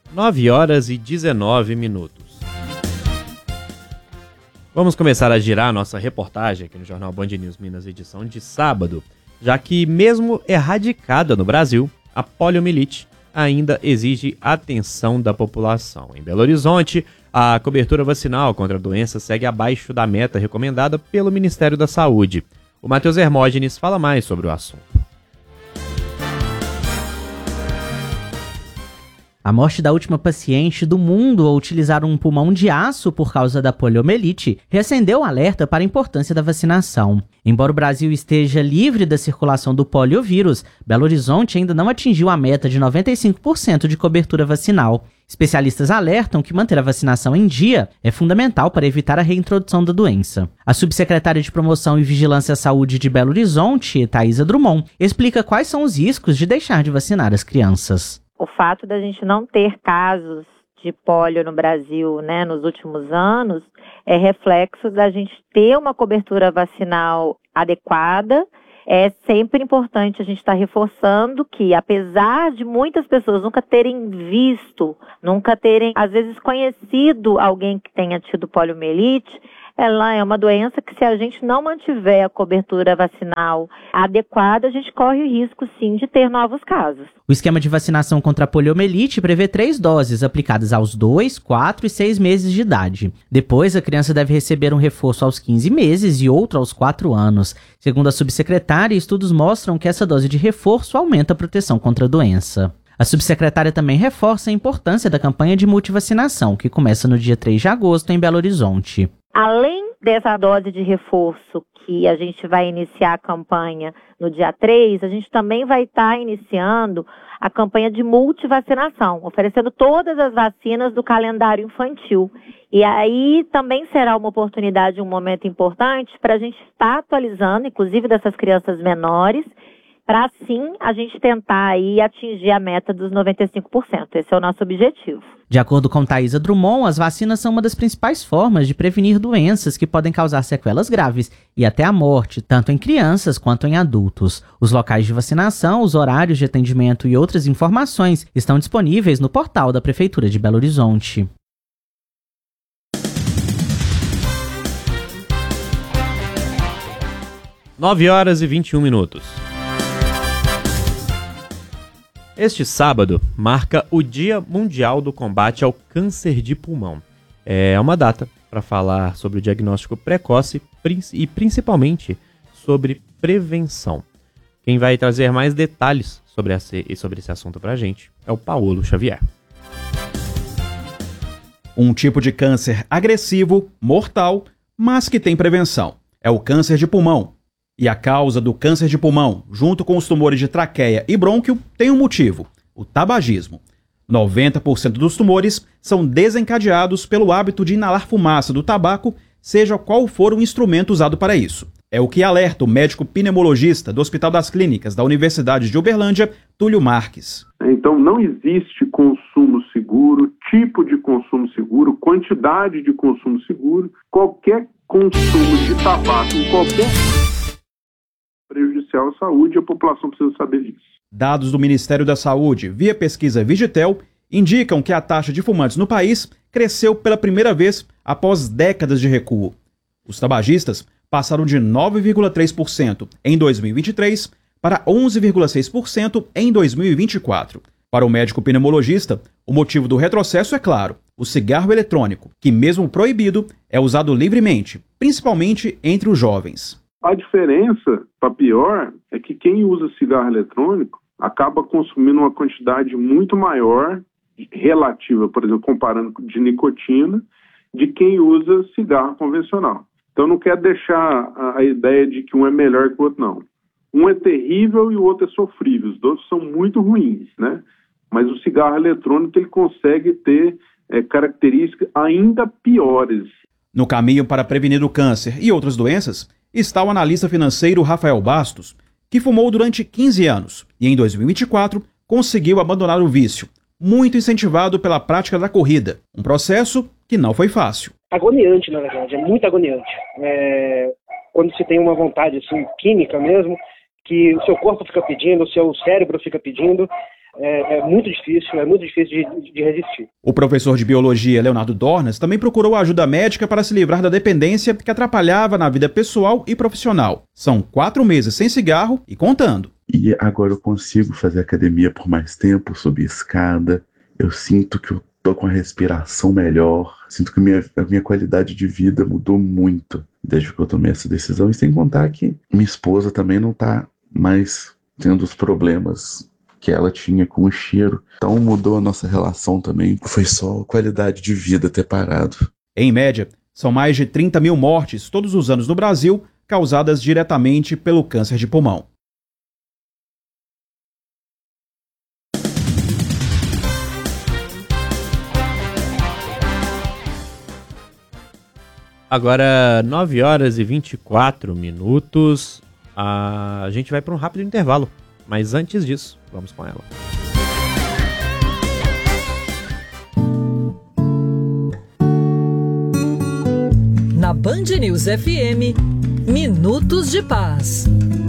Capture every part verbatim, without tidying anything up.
nove horas e dezenove minutos. Vamos começar a girar nossa reportagem aqui no Jornal Band News Minas, edição de sábado, já que mesmo erradicada no Brasil, a poliomielite ainda exige atenção da população. Em Belo Horizonte, a cobertura vacinal contra a doença segue abaixo da meta recomendada pelo Ministério da Saúde. O Matheus Hermógenes fala mais sobre o assunto. A morte da última paciente do mundo ao utilizar um pulmão de aço por causa da poliomielite reacendeu o alerta para a importância da vacinação. Embora o Brasil esteja livre da circulação do poliovírus, Belo Horizonte ainda não atingiu a meta de noventa e cinco por cento de cobertura vacinal. Especialistas alertam que manter a vacinação em dia é fundamental para evitar a reintrodução da doença. A subsecretária de Promoção e Vigilância à Saúde de Belo Horizonte, Thaisa Drummond, explica quais são os riscos de deixar de vacinar as crianças. O fato da gente não ter casos de pólio no Brasil, né, nos últimos anos, é reflexo da gente ter uma cobertura vacinal adequada. É sempre importante a gente estar reforçando que, apesar de muitas pessoas nunca terem visto, nunca terem, às vezes, conhecido alguém que tenha tido poliomielite, ela é uma doença que, se a gente não mantiver a cobertura vacinal adequada, a gente corre o risco, sim, de ter novos casos. O esquema de vacinação contra a poliomielite prevê três doses aplicadas aos dois, quatro e seis meses de idade. Depois, a criança deve receber um reforço aos quinze meses e outro aos quatro anos. Segundo a subsecretária, estudos mostram que essa dose de reforço aumenta a proteção contra a doença. A subsecretária também reforça a importância da campanha de multivacinação, que começa no dia três de agosto em Belo Horizonte. Além dessa dose de reforço que a gente vai iniciar a campanha no dia três, a gente também vai estar iniciando a campanha de multivacinação, oferecendo todas as vacinas do calendário infantil. E aí também será uma oportunidade, um momento importante para a gente estar atualizando, inclusive dessas crianças menores, para assim a gente tentar aí atingir a meta dos noventa e cinco por cento. Esse é o nosso objetivo. De acordo com Thaisa Drummond, as vacinas são uma das principais formas de prevenir doenças que podem causar sequelas graves e até a morte, tanto em crianças quanto em adultos. Os locais de vacinação, os horários de atendimento e outras informações estão disponíveis no portal da Prefeitura de Belo Horizonte. nove horas e vinte e um minutos. Este sábado marca o Dia Mundial do Combate ao Câncer de Pulmão. É uma data para falar sobre o diagnóstico precoce e principalmente sobre prevenção. Quem vai trazer mais detalhes sobre esse, sobre esse assunto para a gente é o Paulo Xavier. Um tipo de câncer agressivo, mortal, mas que tem prevenção. É o câncer de pulmão. E a causa do câncer de pulmão, junto com os tumores de traqueia e brônquio, tem um motivo: o tabagismo. noventa por cento dos tumores são desencadeados pelo hábito de inalar fumaça do tabaco, seja qual for o instrumento usado para isso. É o que alerta o médico pneumologista do Hospital das Clínicas da Universidade de Uberlândia, Túlio Marques. Então não existe consumo seguro, tipo de consumo seguro, quantidade de consumo seguro. Qualquer consumo de tabaco em qualquer prejudicial à saúde, a população precisa saber disso. Dados do Ministério da Saúde, via pesquisa Vigitel, indicam que a taxa de fumantes no país cresceu pela primeira vez após décadas de recuo. Os tabagistas passaram de nove vírgula três por cento em dois mil e vinte e três para onze vírgula seis por cento em dois mil e vinte e quatro. Para o médico pneumologista, o motivo do retrocesso é claro: o cigarro eletrônico, que mesmo proibido, é usado livremente, principalmente entre os jovens. A diferença, para pior, é que quem usa cigarro eletrônico acaba consumindo uma quantidade muito maior, relativa, por exemplo, comparando de nicotina, de quem usa cigarro convencional. Então não quer deixar a, a ideia de que um é melhor que o outro, não. Um é terrível e o outro é sofrível. Os dois são muito ruins, né? Mas o cigarro eletrônico ele consegue ter é, características ainda piores. No caminho para prevenir o câncer e outras doenças, está o analista financeiro Rafael Bastos, que fumou durante quinze anos e em dois mil e vinte e quatro conseguiu abandonar o vício, muito incentivado pela prática da corrida, um processo que não foi fácil. Agoniante, na verdade, é muito agoniante. É... Quando se tem uma vontade assim, química mesmo, que o seu corpo fica pedindo, o seu cérebro fica pedindo, é, é muito difícil, é muito difícil de, de resistir. O professor de biologia Leonardo Dornas também procurou ajuda médica para se livrar da dependência que atrapalhava na vida pessoal e profissional. São quatro meses sem cigarro e contando. E agora eu consigo fazer academia por mais tempo, subir escada. Eu sinto que eu tô com a respiração melhor. Sinto que minha, a minha qualidade de vida mudou muito desde que eu tomei essa decisão. E sem contar que minha esposa também não tá mais tendo os problemas que ela tinha com o cheiro. Então mudou a nossa relação também. Foi só qualidade de vida ter parado. Em média, são mais de trinta mil mortes todos os anos no Brasil, causadas diretamente pelo câncer de pulmão. Agora, nove horas e vinte e quatro minutos, a gente vai para um rápido intervalo. Mas antes disso, vamos com ela. Na Band News F M, Minutos de Paz.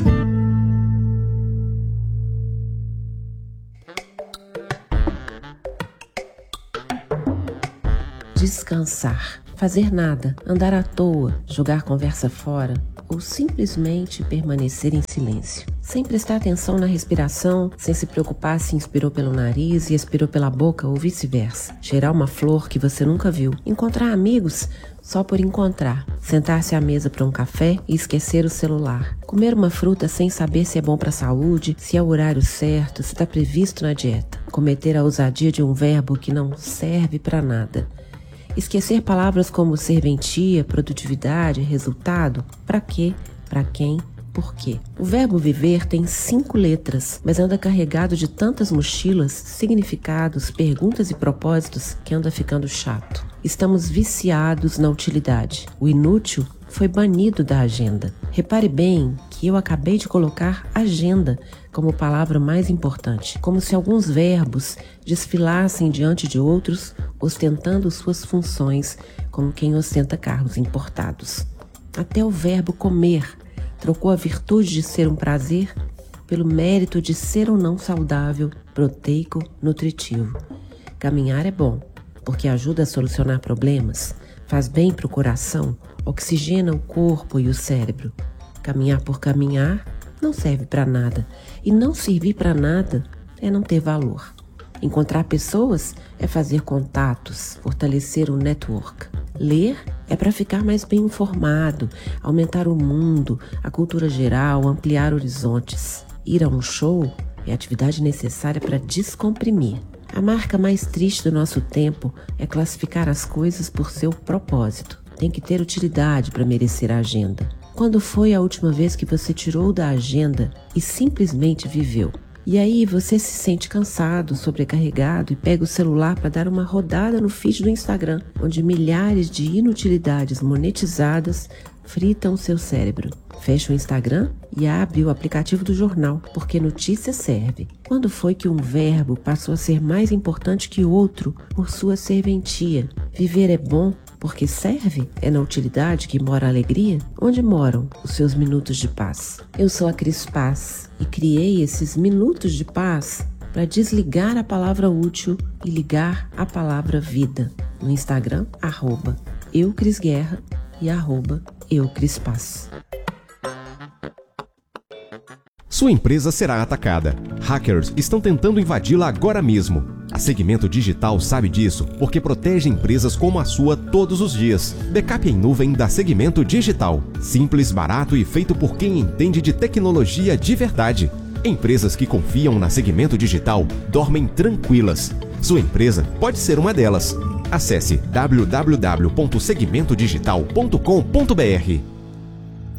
Descansar, fazer nada, andar à toa, jogar conversa fora ou simplesmente permanecer em silêncio. Sem prestar atenção na respiração, sem se preocupar se inspirou pelo nariz e expirou pela boca ou vice-versa. Cheirar uma flor que você nunca viu. Encontrar amigos só por encontrar. Sentar-se à mesa para um café e esquecer o celular. Comer uma fruta sem saber se é bom para a saúde, se é o horário certo, se está previsto na dieta. Cometer a ousadia de um verbo que não serve para nada. Esquecer palavras como serventia, produtividade, resultado. Para quê? Para quem? Por quê? O verbo viver tem cinco letras, mas anda carregado de tantas mochilas, significados, perguntas e propósitos que anda ficando chato. Estamos viciados na utilidade. O inútil foi banido da agenda. Repare bem que eu acabei de colocar agenda como palavra mais importante, como se alguns verbos desfilassem diante de outros, ostentando suas funções, como quem ostenta carros importados. Até o verbo comer trocou a virtude de ser um prazer pelo mérito de ser ou não saudável, proteico, nutritivo. Caminhar é bom, porque ajuda a solucionar problemas, faz bem para o coração, oxigena o corpo e o cérebro. Caminhar por caminhar não serve para nada, e não servir para nada é não ter valor. Encontrar pessoas é fazer contatos, fortalecer o network. Ler é para ficar mais bem informado, aumentar o mundo, a cultura geral, ampliar horizontes. Ir a um show é atividade necessária para descomprimir. A marca mais triste do nosso tempo é classificar as coisas por seu propósito. Tem que ter utilidade para merecer a agenda. Quando foi a última vez que você tirou da agenda e simplesmente viveu? E aí você se sente cansado, sobrecarregado e pega o celular para dar uma rodada no feed do Instagram, onde milhares de inutilidades monetizadas fritam o seu cérebro. Fecha o Instagram e abre o aplicativo do jornal, porque notícia serve. Quando foi que um verbo passou a ser mais importante que outro por sua serventia? Viver é bom porque serve? É na utilidade que mora a alegria? Onde moram os seus minutos de paz? Eu sou a Cris Paz e criei esses minutos de paz para desligar a palavra útil e ligar a palavra vida. No Instagram, arroba eucrisguerra e arroba eucrispaz. Sua empresa será atacada. Hackers estão tentando invadi-la agora mesmo. A Segmento Digital sabe disso porque protege empresas como a sua todos os dias. Backup em nuvem da Segmento Digital. Simples, barato e feito por quem entende de tecnologia de verdade. Empresas que confiam na Segmento Digital dormem tranquilas. Sua empresa pode ser uma delas. Acesse w w w ponto segmento digital ponto com ponto b r.